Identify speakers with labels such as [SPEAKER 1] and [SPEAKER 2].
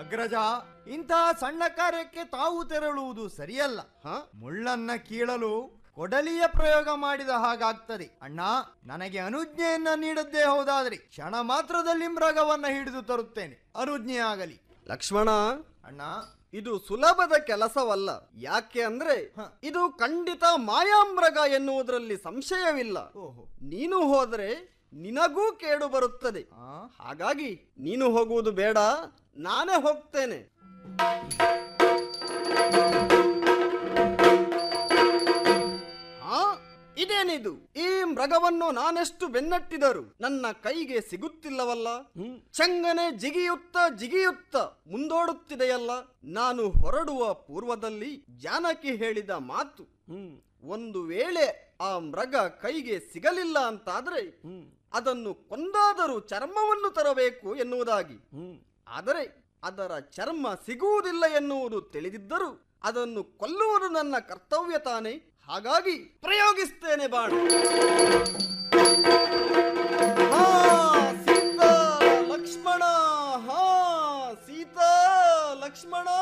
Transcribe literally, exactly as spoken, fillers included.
[SPEAKER 1] ಅಗ್ರಜ, ಇಂತಹ ಸಣ್ಣ ಕಾರ್ಯಕ್ಕೆ ತಾವು ತೆರಳುವುದು ಸರಿಯಲ್ಲ. ಮುಳ್ಳನ್ನ ಕೀಳಲು ಕೊಡಲಿಯ ಪ್ರಯೋಗ ಮಾಡಿದ ಹಾಗಾಗ್ತದೆ. ಅಣ್ಣ, ನನಗೆ ಅನುಜ್ಞೆಯನ್ನ ನೀಡದ್ದೇ ಹೌದಾದ್ರೆ ಕ್ಷಣ ಮಾತ್ರದಲ್ಲಿ ಮೃಗವನ್ನ ಹಿಡಿದು ತರುತ್ತೇನೆ. ಅನುಜ್ಞೆ ಆಗಲಿ.
[SPEAKER 2] ಲಕ್ಷ್ಮಣ,
[SPEAKER 1] ಅಣ್ಣ,
[SPEAKER 2] ಇದು ಸುಲಭದ ಕೆಲಸವಲ್ಲ. ಯಾಕೆ ಅಂದ್ರೆ ಇದು ಖಂಡಿತ ಮಾಯಾಮೃಗ ಎನ್ನುವುದರಲ್ಲಿ ಸಂಶಯವಿಲ್ಲ. ನೀನು ಹೋದರೆ ನಿನಗೂ ಕೇಡು ಬರುತ್ತದೆ. ಹಾಗಾಗಿ ನೀನು ಹೋಗುವುದು ಬೇಡ, ನಾನೇ ಹೋಗ್ತೇನೆ. ಇದೇನಿದು? ಈ ಮೃಗವನ್ನು ನಾನೆಷ್ಟು ಬೆನ್ನಟ್ಟಿದರು ನನ್ನ ಕೈಗೆ ಸಿಗುತ್ತಿಲ್ಲವಲ್ಲ. ಚಂಗನೆ ಜಿಗಿಯುತ್ತ ಜಿಗಿಯುತ್ತ ಮುಂದೋಡುತ್ತಿದೆಯಲ್ಲ. ನಾನು ಹೊರಡುವ ಪೂರ್ವದಲ್ಲಿ ಜಾನಕಿ ಹೇಳಿದ ಮಾತು, ಒಂದು ವೇಳೆ ಆ ಮೃಗ ಕೈಗೆ ಸಿಗಲಿಲ್ಲ ಅಂತಾದ್ರೆ ಅದನ್ನು ಕೊಂದಾದರೂ ಚರ್ಮವನ್ನು ತರಬೇಕು ಎನ್ನುವುದಾಗಿ. ಆದರೆ ಅದರ ಚರ್ಮ ಸಿಗುವುದಿಲ್ಲ ಎನ್ನುವುದು ತಿಳಿದಿದ್ದರೂ ಅದನ್ನು ಕೊಲ್ಲುವುದು ನನ್ನ ಕರ್ತವ್ಯ ತಾನೆ. ಹಾಗಾಗಿ ಪ್ರಯೋಗಿಸ್ತೇನೆ ಬಾಣ. ಹಾ ಸೀತಾ ಲಕ್ಷ್ಮಣ, ಹಾ ಸೀತಾ ಲಕ್ಷ್ಮಣ.